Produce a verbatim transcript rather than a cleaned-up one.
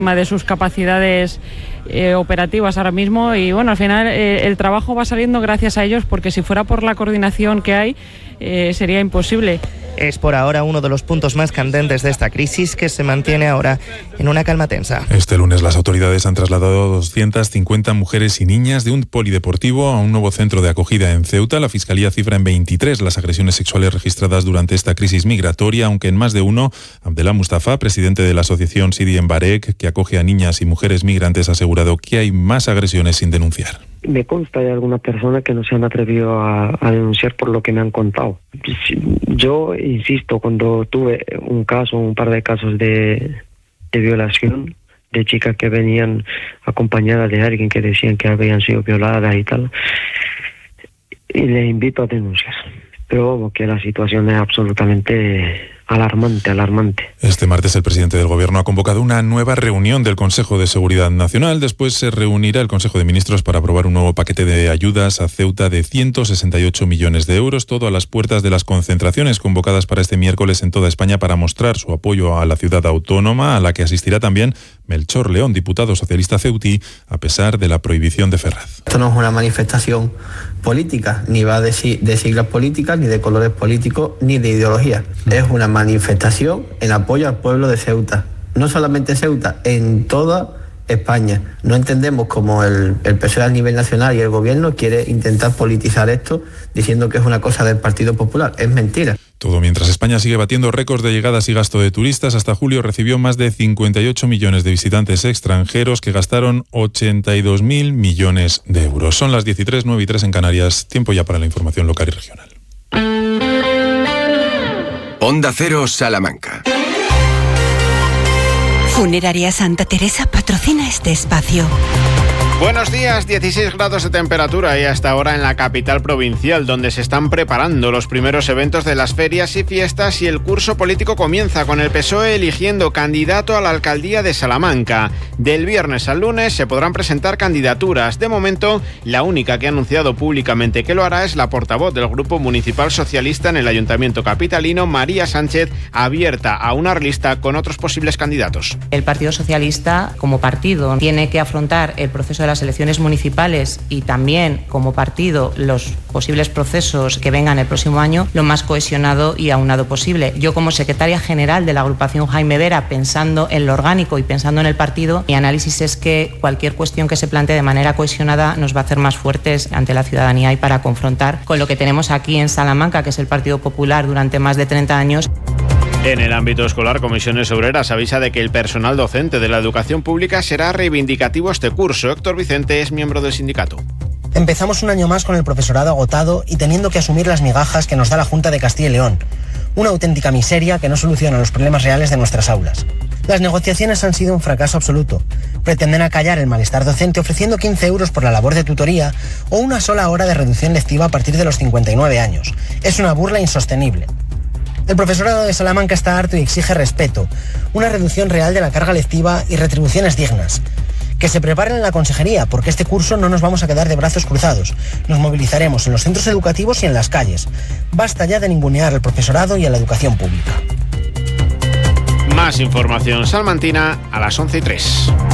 de sus capacidades eh, operativas ahora mismo y bueno, al final eh, el trabajo va saliendo gracias a ellos, porque si fuera por la coordinación que hay eh, sería imposible. Es por ahora uno de los puntos más candentes de esta crisis, que se mantiene ahora en una calma tensa. Este lunes las autoridades han trasladado doscientas cincuenta mujeres y niñas de un polideportivo a un nuevo centro de acogida en Ceuta. La Fiscalía cifra en veintitrés las agresiones sexuales registradas durante esta crisis migratoria, aunque en más de uno, Abdelá Mustafa, presidente de la asociación Sidi Embarek, que acoge a niñas y mujeres migrantes, ha asegurado que hay más agresiones sin denunciar. Me consta de algunas personas que no se han atrevido a, a denunciar por lo que me han contado. Yo insisto, cuando tuve un caso, un par de casos de, de violación, de chicas que venían acompañadas de alguien que decían que habían sido violadas y tal, y les invito a denunciar. Pero vamos, que la situación es absolutamente alarmante, alarmante. Este martes el presidente del Gobierno ha convocado una nueva reunión del Consejo de Seguridad Nacional. Después se reunirá el Consejo de Ministros para aprobar un nuevo paquete de ayudas a Ceuta de ciento sesenta y ocho millones de euros, todo a las puertas de las concentraciones convocadas para este miércoles en toda España para mostrar su apoyo a la ciudad autónoma, a la que asistirá también Melchor León, diputado socialista ceutí, a pesar de la prohibición de Ferraz. Esto no es una manifestación política, ni va de, de siglas políticas, ni de colores políticos, ni de ideología. Es una manifestación en apoyo al pueblo de Ceuta. No solamente Ceuta, en toda España. No entendemos cómo el, el P S O E a nivel nacional y el gobierno quiere intentar politizar esto diciendo que es una cosa del Partido Popular. Es mentira. Todo mientras España sigue batiendo récords de llegadas y gasto de turistas. Hasta julio recibió más de cincuenta y ocho millones de visitantes extranjeros que gastaron ochenta y dos mil millones de euros. Son las diez y tres, nueve y tres en Canarias. Tiempo ya para la información local y regional. Onda Cero, Salamanca. Funeraria Santa Teresa patrocina este espacio. Buenos días, dieciséis grados de temperatura y hasta ahora en la capital provincial, donde se están preparando los primeros eventos de las ferias y fiestas, y el curso político comienza con el P S O E eligiendo candidato a la alcaldía de Salamanca. Del viernes al lunes se podrán presentar candidaturas. De momento, la única que ha anunciado públicamente que lo hará es la portavoz del Grupo Municipal Socialista en el Ayuntamiento capitalino, María Sánchez, abierta a una lista con otros posibles candidatos. El Partido Socialista, como partido, tiene que afrontar el proceso de las elecciones municipales y también como partido los posibles procesos que vengan el próximo año lo más cohesionado y aunado posible. Yo, como secretaria general de la agrupación Jaime Vera, pensando en lo orgánico y pensando en el partido, mi análisis es que cualquier cuestión que se plantee de manera cohesionada nos va a hacer más fuertes ante la ciudadanía y para confrontar con lo que tenemos aquí en Salamanca, que es el Partido Popular durante más de treinta años. En el ámbito escolar, Comisiones Obreras avisa de que el personal docente de la educación pública será reivindicativo este curso. Héctor Vicente es miembro del sindicato. Empezamos un año más con el profesorado agotado y teniendo que asumir las migajas que nos da la Junta de Castilla y León. Una auténtica miseria que no soluciona los problemas reales de nuestras aulas. Las negociaciones han sido un fracaso absoluto. Pretenden acallar el malestar docente ofreciendo quince euros por la labor de tutoría o una sola hora de reducción lectiva a partir de los cincuenta y nueve años. Es una burla insostenible. El profesorado de Salamanca está harto y exige respeto, una reducción real de la carga lectiva y retribuciones dignas. Que se preparen en la consejería, porque este curso no nos vamos a quedar de brazos cruzados. Nos movilizaremos en los centros educativos y en las calles. Basta ya de ningunear al profesorado y a la educación pública. Más información salmantina a las once y tres.